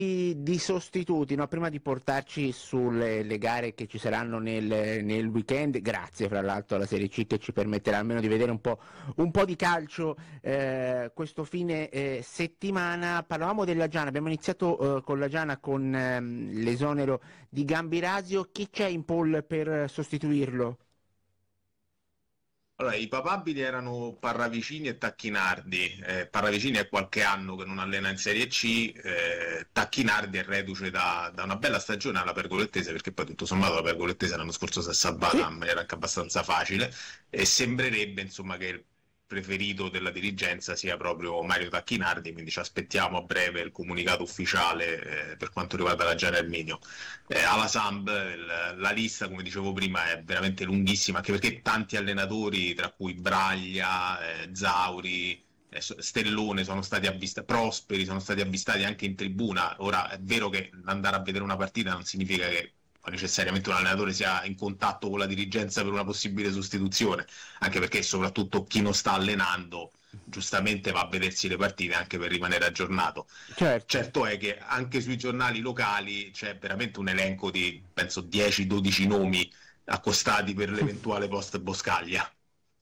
di sostituti, no? Prima di portarci sulle le gare che ci saranno nel weekend, grazie fra l'altro alla Serie C che ci permetterà almeno di vedere un po' di calcio questo fine settimana. Parlavamo della Giana, abbiamo iniziato con la Giana con l'esonero di Gambirasio. Chi c'è in poll per sostituirlo? Allora, i papabili erano Parravicini e Tacchinardi. Parravicini è qualche anno che non allena in Serie C, Tacchinardi è reduce da una bella stagione alla Pergolettese, perché poi tutto sommato la Pergolettese l'anno scorso si è salvata in Sì. maniera anche abbastanza facile, e sembrerebbe insomma che il preferito della dirigenza sia proprio Mario Tacchinardi, quindi ci aspettiamo a breve il comunicato ufficiale per quanto riguarda la Gian Erminio. Alla Samp la lista, come dicevo prima, è veramente lunghissima, anche perché tanti allenatori, tra cui Braglia, Zauri, Stellone sono stati avvistati, Prosperi sono stati avvistati anche in tribuna. Ora è vero che andare a vedere una partita non significa che necessariamente un allenatore sia in contatto con la dirigenza per una possibile sostituzione, anche perché soprattutto chi non sta allenando giustamente va a vedersi le partite anche per rimanere aggiornato. Certo. Certo è che anche sui giornali locali c'è veramente un elenco di, penso, 10-12 nomi accostati per l'eventuale post Boscaglia.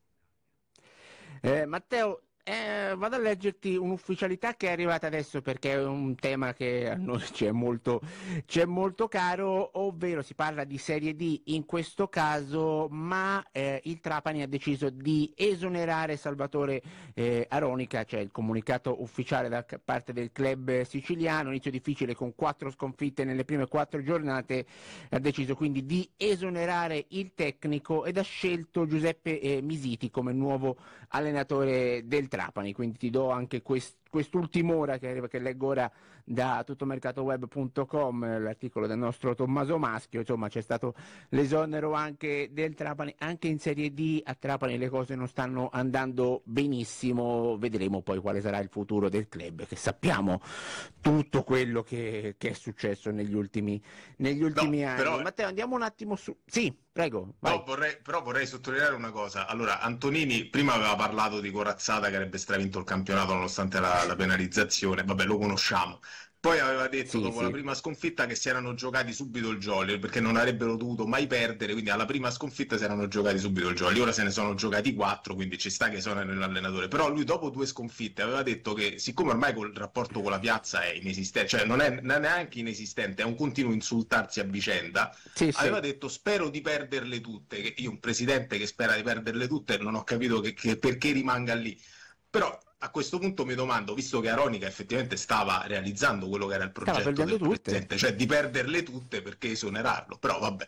Matteo, vado a leggerti un'ufficialità che è arrivata adesso perché è un tema che a noi ci è molto caro, ovvero si parla di Serie D in questo caso, ma il Trapani ha deciso di esonerare Salvatore Aronica, cioè il comunicato ufficiale da parte del club siciliano, inizio difficile con 4 sconfitte nelle prime 4 giornate, ha deciso quindi di esonerare il tecnico ed ha scelto Giuseppe Misiti come nuovo allenatore del Trapani, quindi ti do anche quest'ultima ora che leggo ora da tuttomercatoweb.com, l'articolo del nostro Tommaso Maschio. Insomma, c'è stato l'esonero anche del Trapani, anche in Serie D a Trapani le cose non stanno andando benissimo, vedremo poi quale sarà il futuro del club, che sappiamo tutto quello che è successo negli No, ultimi anni. però Matteo, andiamo un attimo su... Sì, prego, vai. No, però vorrei sottolineare una cosa. Allora, Antonini prima aveva parlato di Corazzata che avrebbe stravinto il campionato nonostante la penalizzazione, vabbè, lo conosciamo. Poi aveva detto Sì, dopo la sì. prima sconfitta che si erano giocati subito il jolly, perché non avrebbero dovuto mai perdere, quindi alla prima sconfitta si erano giocati subito il jolly. Ora se ne sono giocati 4, quindi ci sta che sono nell'allenatore. Però lui dopo 2 sconfitte aveva detto che siccome ormai il rapporto con la piazza è inesistente, cioè non è neanche inesistente, è un continuo insultarsi a vicenda, Sì, aveva sì. detto spero di perderle tutte, che io un presidente che spera di perderle tutte non ho capito che perché rimanga lì. Però a questo punto mi domando, visto che Aronica effettivamente stava realizzando quello che era il Stava progetto perdendo del tutte. presidente, cioè di perderle tutte, perché esonerarlo? Però vabbè,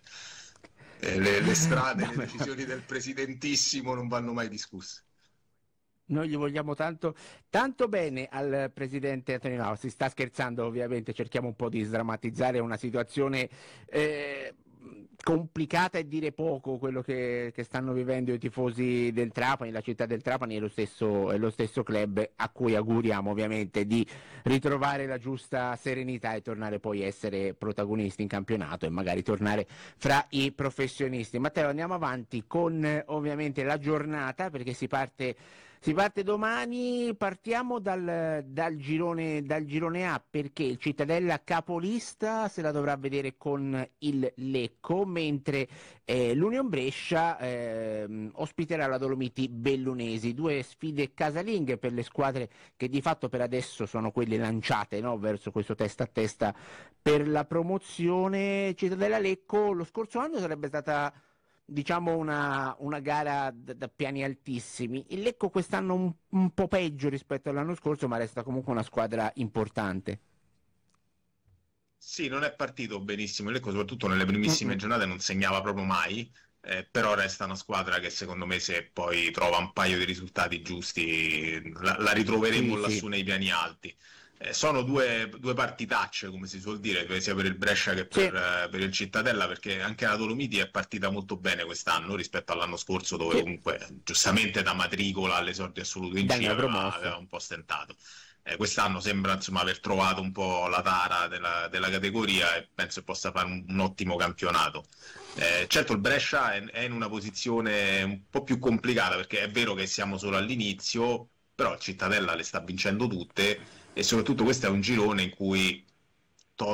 le strade, le Vabbè, decisioni del presidentissimo non vanno mai discusse. noi gli vogliamo tanto bene al presidente Antonio Nava, si sta scherzando ovviamente, cerchiamo un po' di sdrammatizzare una situazione complicata e dire poco quello che stanno vivendo i tifosi del Trapani, la città del Trapani è lo stesso club a cui auguriamo ovviamente di ritrovare la giusta serenità e tornare poi a essere protagonisti in campionato e magari tornare fra i professionisti. Matteo, andiamo avanti con ovviamente la giornata perché si parte domani, partiamo dal girone A perché il Cittadella capolista se la dovrà vedere con il Lecco, mentre l'Union Brescia ospiterà la Dolomiti Bellunesi, 2 sfide casalinghe per le squadre che di fatto per adesso sono quelle lanciate, no, verso questo testa a testa per la promozione. Cittadella Lecco lo scorso anno sarebbe stata diciamo una gara da piani altissimi. Il Lecco quest'anno un po' peggio rispetto all'anno scorso, ma resta comunque una squadra importante. Sì, non è partito benissimo il Lecco, soprattutto nelle primissime Mm-mm. giornate non segnava proprio mai, però resta una squadra che secondo me se poi trova un paio di risultati giusti la ritroveremo Sì, sì. lassù nei piani alti. Sono due partitacce, come si suol dire, sia per il Brescia che Sì, per il Cittadella, perché anche la Dolomiti è partita molto bene quest'anno rispetto all'anno scorso, dove sì, comunque giustamente da matricola all'esordio assoluto in da C neopromossa. aveva un po' stentato. Quest'anno sembra insomma aver trovato un po' la tara della categoria e penso che possa fare un ottimo campionato. Certo il Brescia è in una posizione un po' più complicata perché è vero che siamo solo all'inizio, però il Cittadella le sta vincendo tutte e soprattutto questo è un girone in cui